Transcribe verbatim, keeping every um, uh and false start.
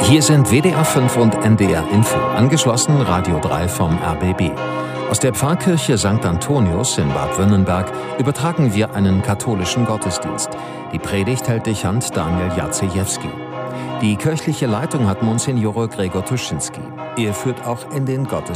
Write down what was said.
Hier sind W D R fünf und N D R Info, angeschlossen Radio drei vom R B B. Aus der Pfarrkirche Sankt Antonius in Bad Wünnenberg übertragen wir einen katholischen Gottesdienst. Die Predigt hält Dechant Daniel Jacejewski. Die kirchliche Leitung hat Monsignore Gregor Tuschinski. Er führt auch in den Gottesdienst.